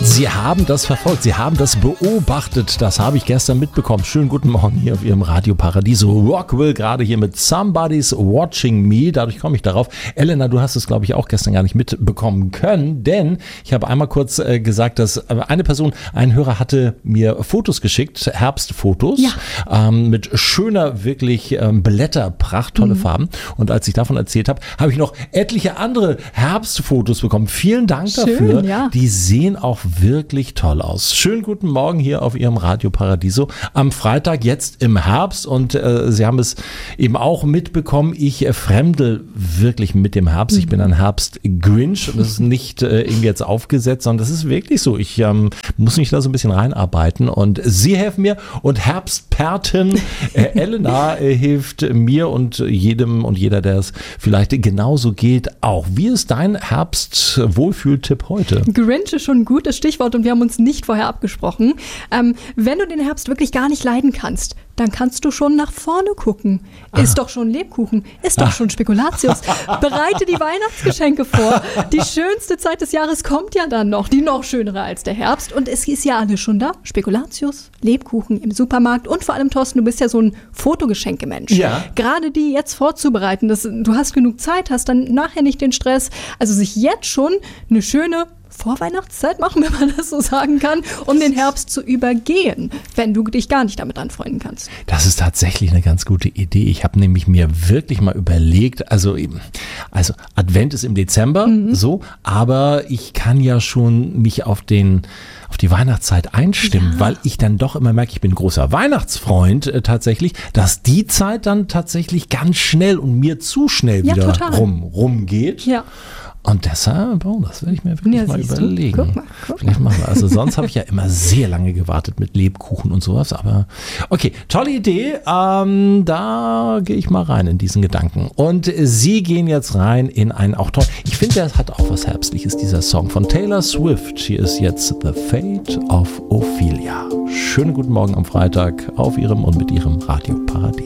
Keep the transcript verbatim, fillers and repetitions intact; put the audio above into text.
Sie haben das verfolgt, Sie haben das beobachtet, das habe ich gestern mitbekommen. Schönen guten Morgen hier auf Ihrem Radio Paradiso. Rockwell gerade hier mit Somebody's Watching Me, dadurch komme ich darauf. Elena, du hast es, glaube ich, auch gestern gar nicht mitbekommen können, denn ich habe einmal kurz äh, gesagt, dass eine Person, ein Hörer hatte mir Fotos geschickt, Herbstfotos, ja. ähm, mit schöner, wirklich ähm, Blätterpracht, tolle mhm. Farben. Und als ich davon erzählt habe, habe ich noch etliche andere Herbstfotos bekommen. Vielen Dank Schön, dafür. Ja. Die sehen auch wirklich toll aus. Schönen guten Morgen hier auf Ihrem Radio Paradiso am Freitag, jetzt im Herbst, und äh, Sie haben es eben auch mitbekommen, ich äh, fremdel wirklich mit dem Herbst. Ich bin ein Herbst-Grinch und das ist nicht äh, irgendwie jetzt aufgesetzt, sondern das ist wirklich so. Ich ähm, muss mich da so ein bisschen reinarbeiten und Sie helfen mir und Herbstpertin äh, Elena äh, hilft mir und jedem und jeder, der es vielleicht genauso geht, auch. Wie ist dein Herbst-Wohlfühltipp heute? Grinch ist schon ein gutes Stichwort und wir haben uns nicht vorher abgesprochen. Ähm, wenn du den Herbst wirklich gar nicht leiden kannst, dann kannst du schon nach vorne gucken. Ist ah. doch schon Lebkuchen, ist doch ah. schon Spekulatius. Bereite die Weihnachtsgeschenke vor. Die schönste Zeit des Jahres kommt ja dann noch, die noch schönere als der Herbst. Und es ist ja alles schon da. Spekulatius, Lebkuchen im Supermarkt und vor allem, Thorsten, du bist ja so ein Fotogeschenke-Mensch. Ja. Gerade die jetzt vorzubereiten, das, du hast genug Zeit, hast dann nachher nicht den Stress. Also sich jetzt schon eine schöne Vorweihnachtszeit machen, wenn man das so sagen kann, um den Herbst zu übergehen, wenn du dich gar nicht damit anfreunden kannst. Das ist tatsächlich eine ganz gute Idee. Ich habe nämlich mir wirklich mal überlegt, also eben, also Advent ist im Dezember, mhm. so, aber ich kann ja schon mich auf den auf die Weihnachtszeit einstimmen, ja. weil ich dann doch immer merke, ich bin ein großer Weihnachtsfreund äh, tatsächlich, dass die Zeit dann tatsächlich ganz schnell und mir zu schnell ja, wieder total. rum rumgeht. Ja. Und deshalb, oh, das werde ich mir wirklich ja, mal überlegen. Guck mal, guck Vielleicht machen wir, also sonst habe ich ja immer sehr lange gewartet mit Lebkuchen und sowas, aber okay, tolle Idee. Ähm, da gehe ich mal rein in diesen Gedanken. Und Sie gehen jetzt rein in einen auch toll. Ich finde, der hat auch was Herbstliches, dieser Song von Taylor Swift. Hier ist jetzt The Fate of Ophelia. Schönen guten Morgen am Freitag auf Ihrem und mit Ihrem Radio Paradies.